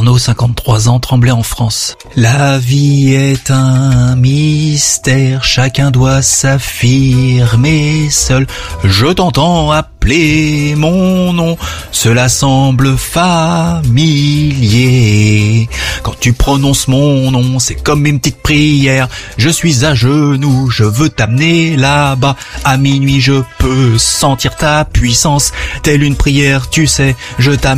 Arnaud, 53 ans, Tremblay en France. La vie est un mystère, chacun doit s'affirmer seul. Je t'entends appeler mon nom, cela semble familier. Quand tu prononces mon nom, c'est comme une petite prière. Je suis à genoux, je veux t'amener là-bas. À minuit, je peux sentir ta puissance, telle une prière, tu sais, je t'amène.